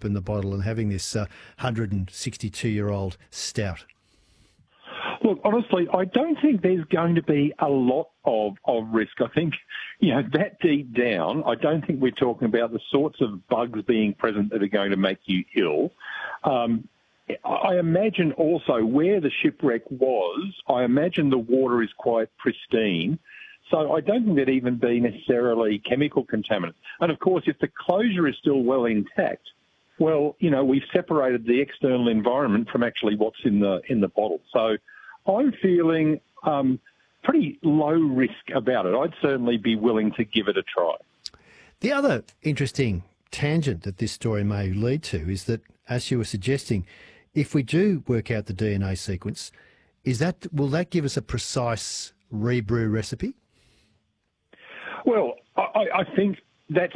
open the bottle and having this 162-year-old stout? Look, honestly, I don't think there's going to be a lot of risk. I think, that deep down, I don't think we're talking about the sorts of bugs being present that are going to make you ill. I imagine also where the shipwreck was, I imagine the water is quite pristine. So I don't think there'd even be necessarily chemical contaminants. And of course, if the closure is still well intact, well, we've separated the external environment from actually what's in the bottle. So I'm feeling pretty low risk about it. I'd certainly be willing to give it a try. The other interesting tangent that this story may lead to is that, as you were suggesting, if we do work out the DNA sequence, will that give us a precise rebrew recipe? Well, I think that's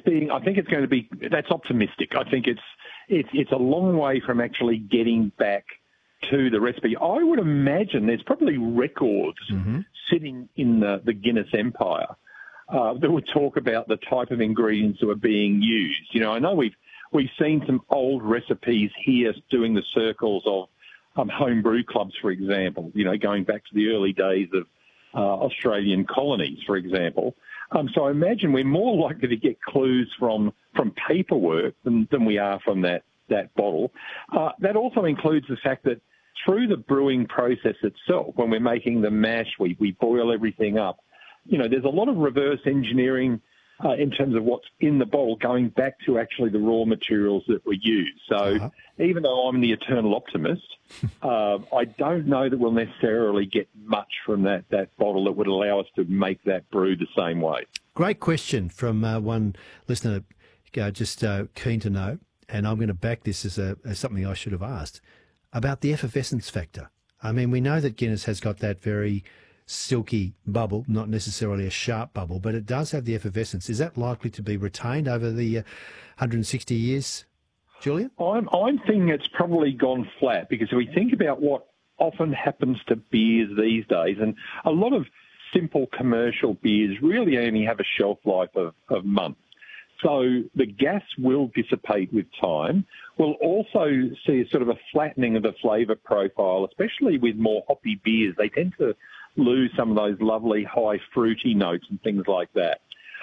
optimistic. I think it's a long way from actually getting back to the recipe. I would imagine there's probably records sitting in the Guinness Empire that would talk about the type of ingredients that were being used. I know we've seen some old recipes here doing the circles of home brew clubs, for example, going back to the early days of Australian colonies, for example. So I imagine we're more likely to get clues from paperwork than we are from that bottle. That also includes the fact that through the brewing process itself, when we're making the mash, we boil everything up. There's a lot of reverse engineering in terms of what's in the bottle going back to actually the raw materials that were used. So even though I'm the eternal optimist, I don't know that we'll necessarily get much from that bottle that would allow us to make that brew the same way. Great question from one listener, just keen to know, and I'm going to back this as something I should have asked, about the effervescence factor. I mean, we know that Guinness has got that very silky bubble, not necessarily a sharp bubble, but it does have the effervescence. Is that likely to be retained over the 160 years, Julian? I'm thinking it's probably gone flat, because if we think about what often happens to beers these days, and a lot of simple commercial beers really only have a shelf life of months. So the gas will dissipate with time. We'll also see a sort of a flattening of the flavour profile, especially with more hoppy beers. They tend to lose some of those lovely high fruity notes and things like that.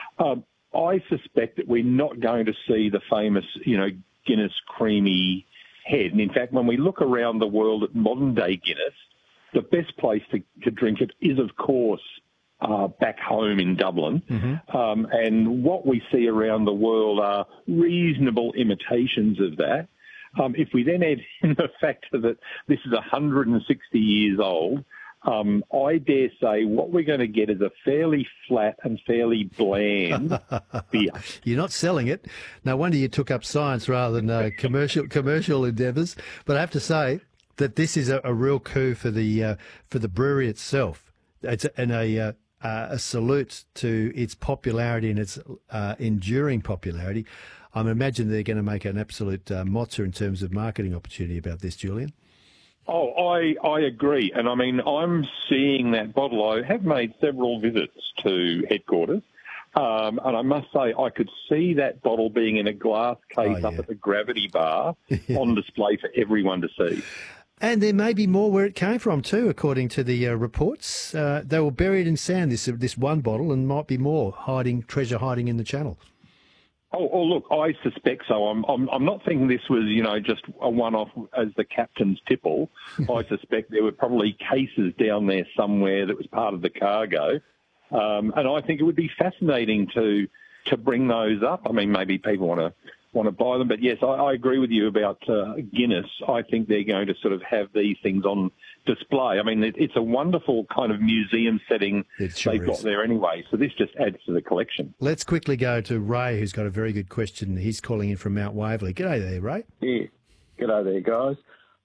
I suspect that we're not going to see the famous, Guinness creamy head. And in fact, when we look around the world at modern day Guinness, the best place to drink it is, of course, back home in Dublin. And what we see around the world are reasonable imitations of that. If we then add in the fact that this is 160 years old, I dare say what we're going to get is a fairly flat and fairly bland beer. You're not selling it. No wonder you took up science rather than commercial endeavours. But I have to say that this is a real coup for the brewery itself. It's a salute to its popularity and its enduring popularity. I imagine they're going to make an absolute mozza in terms of marketing opportunity about this, Julian. Oh, I agree. And I mean, I'm seeing that bottle. I have made several visits to headquarters. And I must say, I could see that bottle being in a glass case up at the Gravity Bar on display for everyone to see. And there may be more where it came from too, according to the reports. They were buried in sand, this one bottle, and might be more treasure hiding in the channel. Oh, look, I suspect so. I'm not thinking this was, just a one-off as the captain's tipple. I suspect there were probably cases down there somewhere that was part of the cargo. And I think it would be fascinating to bring those up. I mean, maybe people want to buy them. But yes, I agree with you about Guinness. I think they're going to sort of have these things on display. I mean, it's a wonderful kind of museum setting they've got there anyway. So this just adds to the collection. Let's quickly go to Ray, who's got a very good question. He's calling in from Mount Waverley. G'day there, Ray. Yeah, g'day there, guys.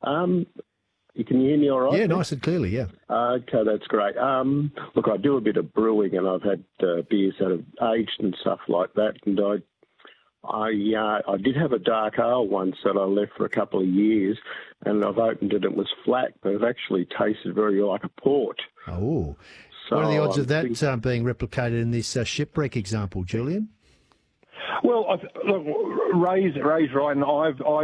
Can you hear me all right? Yeah, nice and clearly, yeah. Okay, that's great. Look, I do a bit of brewing, and I've had beers that have aged and stuff like that, and I did have a dark ale once that I left for a couple of years, and I've opened it. It was flat, but it actually tasted very like a port. Oh. So what are the odds of that being replicated in this shipwreck example, Julian? Well, look, Ray's right, and I've